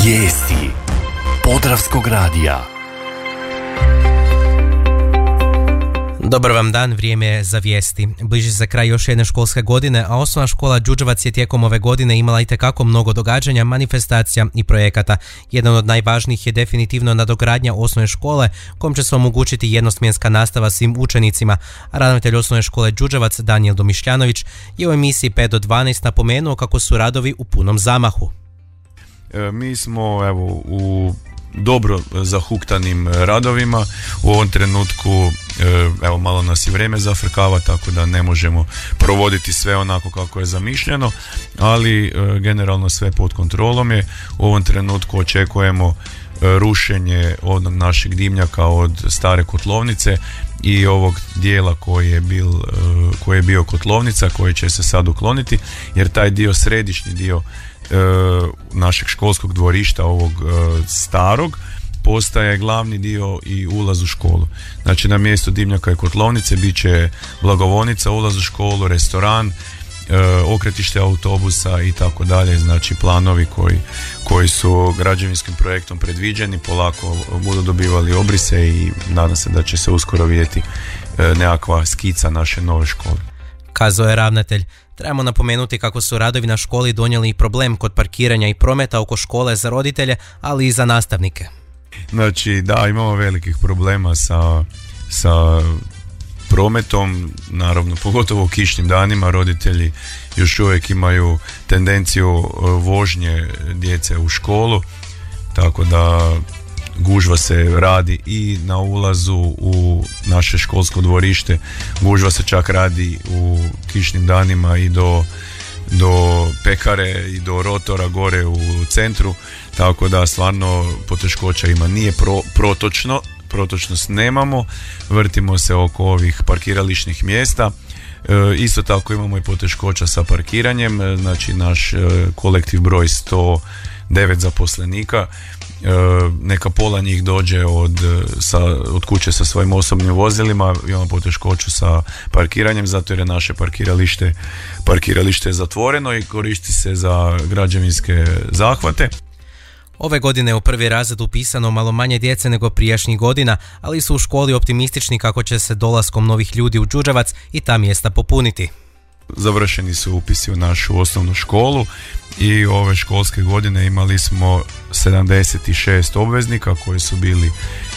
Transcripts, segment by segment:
Vijesti Podravskog radija. Dobar vam dan, vrijeme je za vijesti. Bliži se kraj još jedne školske godine, a osnovna škola Đurđevac je tijekom ove godine imala itekako mnogo događanja, manifestacija i projekata. Jedan od najvažnijih je definitivno nadogradnja osnovne škole, kojom će se omogućiti jednosmjenska nastava svim učenicima. A ravnatelj osnovne škole Đurđevac Danijel Domišljanović je u emisiji 5 do 12 napomenuo kako su radovi u punom zamahu. Mi smo u dobro zahuktanim radovima. U ovom trenutku malo nas i vrijeme zafrkava, tako da ne možemo provoditi sve onako kako je zamišljeno, ali generalno sve pod kontrolom je. U ovom trenutku očekujemo rušenje onog našeg dimnjaka od stare kotlovnice i ovog dijela koji je bio kotlovnica, koji će se sad ukloniti, jer taj dio, središnji dio našeg školskog dvorišta, ovog starog, postaje glavni dio i ulaz u školu. Znači, na mjestu dimnjaka i kotlovnice bit će blagovonica, ulaz u školu, restoran, okretište autobusa i tako dalje. Znači, planovi koji su građevinskim projektom predviđeni polako budu dobivali obrise i nadam se da će se uskoro vidjeti nekakva skica naše nove škole. Kazao je ravnatelj. Trebamo napomenuti kako su radovi na školi donijeli i problem kod parkiranja i prometa oko škole za roditelje, ali i za nastavnike. Znači, da, imamo velikih problema sa prometom, naravno, pogotovo u kišnim danima. Roditelji još uvijek imaju tendenciju vožnje djece u školu, tako da gužva se radi i na ulazu u naše školsko dvorište, gužva se čak radi u kišnim danima i do pekare i do rotora gore u centru, tako da stvarno poteškoća ima. Nije protočnost nemamo, vrtimo se oko ovih parkirališnih mjesta. Isto tako imamo i poteškoća sa parkiranjem. Znači, naš kolektiv broj 109 zaposlenika, neka pola njih dođe od kuće sa svojim osobnim vozilima. Imamo poteškoću sa parkiranjem, zato jer je naše parkiralište zatvoreno i koristi se za građevinske zahvate. Ove godine je u prvi razred upisano malo manje djece nego prijašnjih godina, ali su u školi optimistični kako će se dolaskom novih ljudi u Đurđevac i ta mjesta popuniti. Završeni su upisi u našu osnovnu školu i ove školske godine imali smo 76 obveznika koji su bili,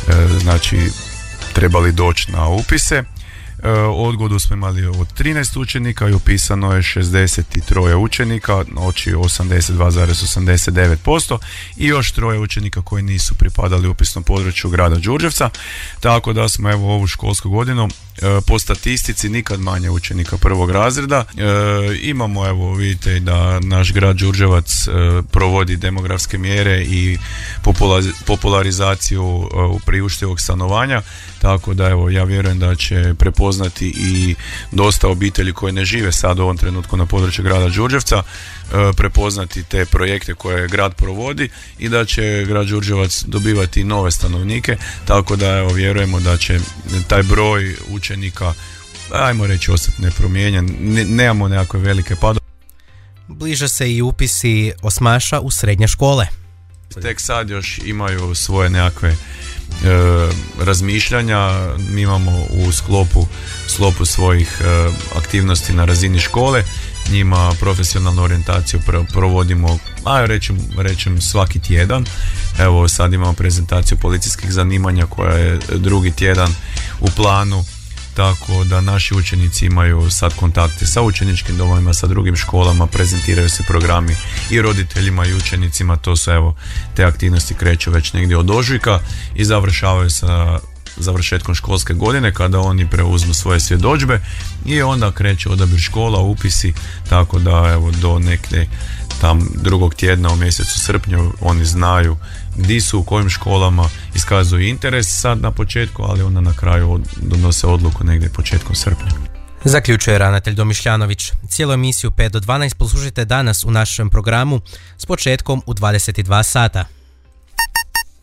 trebali doći na upise. Odgodu smo imali od 13 učenika i upisano je 63 učenika, znači 82,89%, i još 3 učenika koji nisu pripadali upisnom području grada Đurđevca, tako da smo ovu školsku godinu po statistici nikad manje učenika prvog razreda. Imamo, vidite da naš grad Đurđevac provodi demografske mjere i popularizaciju priuštivog stanovanja, tako da ja vjerujem da će prepoznati i dosta obitelji koje ne žive sad u ovom trenutku na području grada Đurđevca, prepoznati te projekte koje grad provodi i da će grad Đurđevac dobivati nove stanovnike, tako da vjerujemo da će taj broj učenika, ajmo reći, ostati nepromijenjen. Nemamo nekakve velike padove. Bliže se i upisi osmaša u srednje škole. Tek sad još imaju svoje nekakve razmišljanja. Mi imamo u sklopu svojih aktivnosti na razini škole, njima profesionalnu orijentaciju provodimo, rećem svaki tjedan. Evo, sad imamo prezentaciju policijskih zanimanja koja je drugi tjedan u planu, tako da naši učenici imaju sad kontakte sa učeničkim domovima, sa drugim školama, prezentiraju se programi i roditeljima i učenicima. To su, te aktivnosti kreću već negdje od ožujka i završavaju sa završetkom školske godine, kada oni preuzmu svoje svjedodžbe i onda kreće odabir škola, upisi, tako da do nekde tam drugog tjedna u mjesecu srpnju oni znaju gdje su, u kojim školama, iskazuju interes sad na početku, ali onda na kraju donose odluku negdje početkom srpnja. Zaključuje ravnatelj Domišljanović. Cijelu emisiju 5 do 12 poslušajte danas u našem programu s početkom u 22 sata.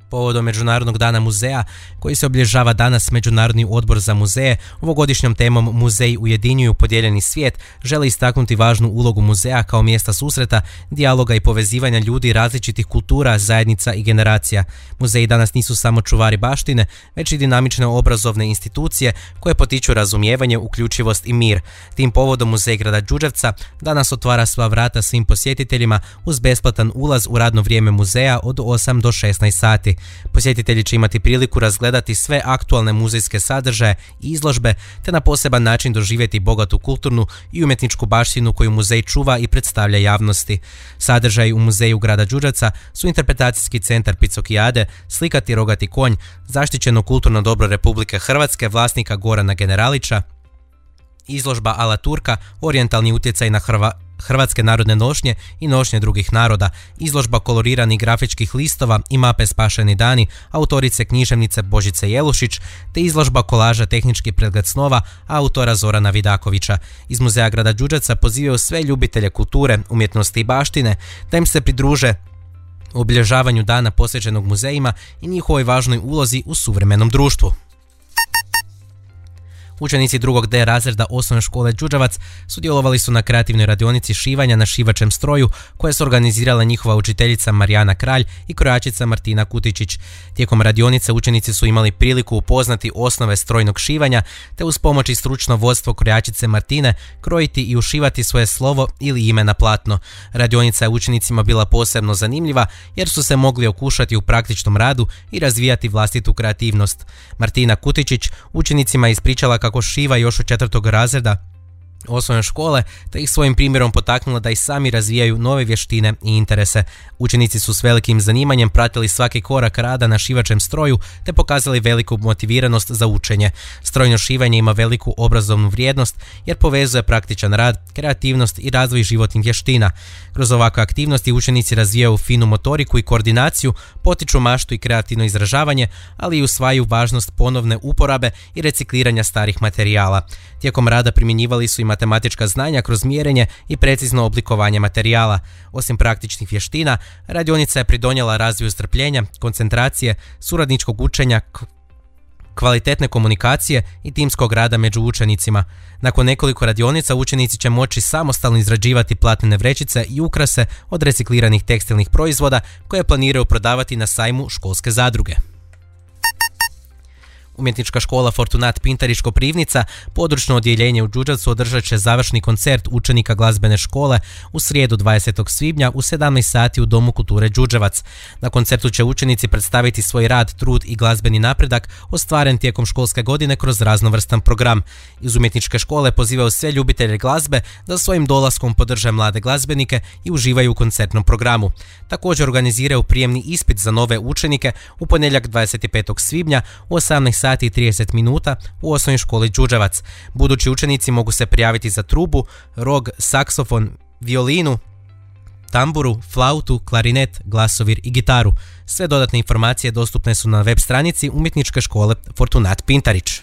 Povodom Međunarodnog dana muzeja, koji se obilježava danas, Međunarodni odbor za muzeje ovogodišnjom temom Muzeji ujedinjuju podijeljeni svijet želi istaknuti važnu ulogu muzeja kao mjesta susreta, dijaloga i povezivanja ljudi različitih kultura, zajednica i generacija. Muzeji danas nisu samo čuvari baštine, već i dinamične obrazovne institucije koje potiču razumijevanje, uključivost i mir. Tim povodom Muzej grada Đurđevca danas otvara sva vrata svim posjetiteljima uz besplatan ulaz u radno vrijeme muzeja od 8 do 16 sati. Posjetitelji će imati priliku razgledati sve aktualne muzejske sadržaje i izložbe, te na poseban način doživjeti bogatu kulturnu i umjetničku baštinu koju muzej čuva i predstavlja javnosti. Sadržaji u Muzeju grada Đurđevca su interpretacijski centar Picokijade, slikati rogati konj, zaštićeno kulturno dobro Republike Hrvatske vlasnika Gorana Generalića, izložba Ala Turka, orijentalni utjecaj na hrvatske narodne nošnje i nošnje drugih naroda, izložba koloriranih grafičkih listova i mape Spašeni dani autorice književnice Božice Jelušić, te izložba kolaža Tehnički pregled snova autora Zorana Vidakovića. Iz Muzeja grada Đurđevca pozivaju sve ljubitelje kulture, umjetnosti i baštine da im se pridruže u obilježavanju dana posvećenog muzejima i njihovoj važnoj ulozi u suvremenom društvu. Učenici 2. D razreda osnovne škole Đurđevac sudjelovali su na kreativnoj radionici šivanja na šivačem stroju koje su organizirala njihova učiteljica Marijana Kralj i krojačica Martina Kutičić. Tijekom radionice učenici su imali priliku upoznati osnove strojnog šivanja te uz pomoć i stručno vodstvo krojačice Martine krojiti i ušivati svoje slovo ili ime na platno. Radionica je učenicima bila posebno zanimljiva jer su se mogli okušati u praktičnom radu i razvijati vlastitu kreativnost. Martina Kutičić učenicima je ispričala kako šiva još od 4. razreda osnovne škole, te ih svojim primjerom potaknula da i sami razvijaju nove vještine i interese. Učenici su s velikim zanimanjem pratili svaki korak rada na šivačem stroju, te pokazali veliku motiviranost za učenje. Strojno šivanje ima veliku obrazovnu vrijednost jer povezuje praktičan rad, kreativnost i razvoj životnih vještina. Kroz ovakve aktivnosti učenici razvijaju finu motoriku i koordinaciju, potiču maštu i kreativno izražavanje, ali i usvajaju važnost ponovne uporabe i recikliranja starih materijala. Tijekom rada primjenjivali su i matematička znanja kroz mjerenje i precizno oblikovanje materijala. Osim praktičnih vještina, radionica je pridonijela razvoju strpljenja, koncentracije, suradničkog učenja, kvalitetne komunikacije i timskog rada među učenicima. Nakon nekoliko radionica učenici će moći samostalno izrađivati platnene vrećice i ukrase od recikliranih tekstilnih proizvoda koje planiraju prodavati na sajmu školske zadruge. Umjetnička škola Fortunat Pintarić Koprivnica, područno odjeljenje u Đurđevcu, održat će završni koncert učenika glazbene škole u srijedu 20. svibnja u 17 sati u Domu kulture Đurđevac. Na koncertu će učenici predstaviti svoj rad, trud i glazbeni napredak ostvaren tijekom školske godine kroz raznovrstan program. Iz umjetničke škole pozivaju sve ljubitelje glazbe da svojim dolaskom podrže mlade glazbenike i uživaju u koncertnom programu. Također organiziraju prijemni ispit za nove učenike u ponedjeljak 25. svibnja u 18 sati i 30 minuta u osnovnoj školi Đurđevac. Budući učenici mogu se prijaviti za trubu, rog, saksofon, violinu, tamburu, flautu, klarinet, glasovir i gitaru. Sve dodatne informacije dostupne su na web stranici umjetničke škole Fortunat Pintarić.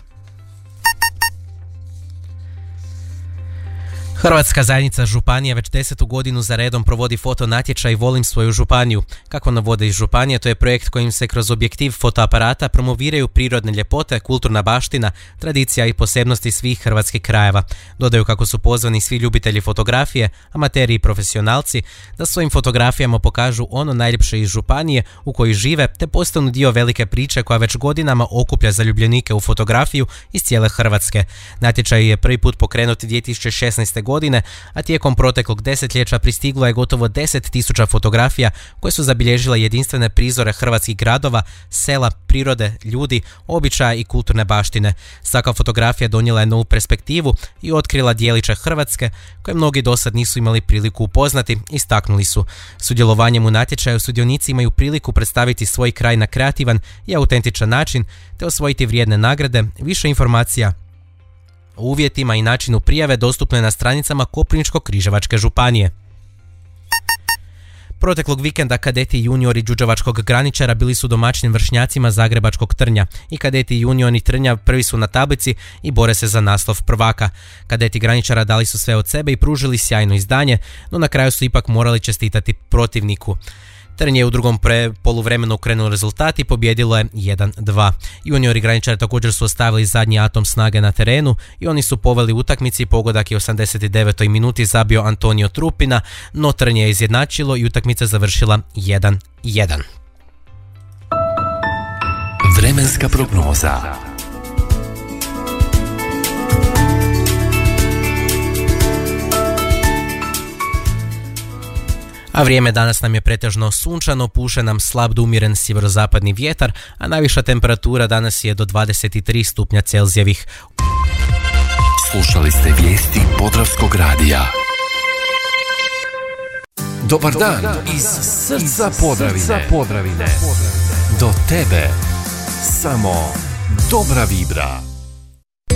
Hrvatska zajednica županija već 10. godinu za redom provodi foto natječaj Volim svoju županiju. Kako navode iz županije, to je projekt kojim se kroz objektiv fotoaparata promoviraju prirodne ljepote, kulturna baština, tradicija i posebnosti svih hrvatskih krajeva. Dodaju kako su pozvani svi ljubitelji fotografije, amateri i profesionalci da svojim fotografijama pokažu ono najljepše iz županije u kojoj žive, te postanu dio velike priče koja već godinama okuplja zaljubljenike u fotografiju iz cijele Hrvatske. Natječaj je prvi put pokrenut 2016. godine, a tijekom proteklog desetljeća pristiglo je gotovo 10.000 fotografija koje su zabilježile jedinstvene prizore hrvatskih gradova, sela, prirode, ljudi, običaja i kulturne baštine. Svaka fotografija donijela je novu perspektivu i otkrila dijeliće Hrvatske koje mnogi dosad nisu imali priliku upoznati, istaknuli su. Sudjelovanjem u natječaju sudionici imaju priliku predstaviti svoj kraj na kreativan i autentičan način te osvojiti vrijedne nagrade. Više informacija o uvjetima i načinu prijave dostupno je na stranicama Koprivničko-križevačke županije. Proteklog vikenda kadeti i juniori đurđevačkog graničara bili su domaćnim vršnjacima zagrebačkog Trnja i kadeti i juniori Trnja prvi su na tablici i bore se za naslov prvaka. Kadeti graničara dali su sve od sebe i pružili sjajno izdanje, no na kraju su ipak morali čestitati protivniku. Trnje je u drugom poluvremenu krenuo rezultat i pobjedilo je 1-2. Juniori graničari također su ostavili zadnji atom snage na terenu i oni su poveli utakmici. Pogodak je u 89. minuti zabio Antonio Trupina, no Trnje je izjednačilo i utakmica završila 1-1. Vremenska prognoza. A vrijeme danas nam je pretežno sunčano, puše nam slab do umjeren sjeverozapadni vjetar, a najviša temperatura danas je do 23 stupnja Celzijevih. Slušali ste vijesti Podravskog radija. Dobar dan iz srca Podravine. Do tebe samo dobra vibra.